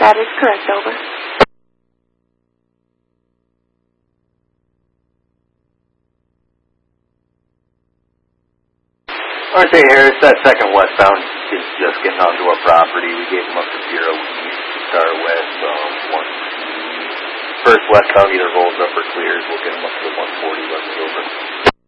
That is correct, over. RJ Harris, that second westbound is just getting onto our property. We gave him up to 0 east to start with. Once the first westbound either rolls up or clears, we'll get him up to the 140 left over.